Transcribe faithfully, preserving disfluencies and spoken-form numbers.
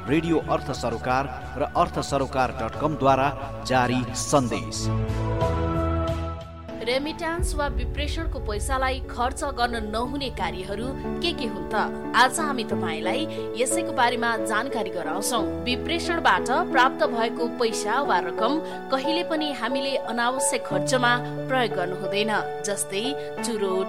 Radio अर्थ सरोकार र अर्थ सरोकार डट कम द्वारा जारी सन्देश। रेमिट्यान्स वा विप्रेषणको पैसालाई खर्च गर्न नहुने कार्यहरू के के हुन् त? आज हामी तपाईँलाई यसैको बारेमा जानकारी गराउँछौँ। विप्रेषणबाट प्राप्त भएको पैसा वा रकम कहिले पनि हामीले अनावश्यक खर्चमा प्रयोग गर्नु हुँदैन, जस्तै चुरोट,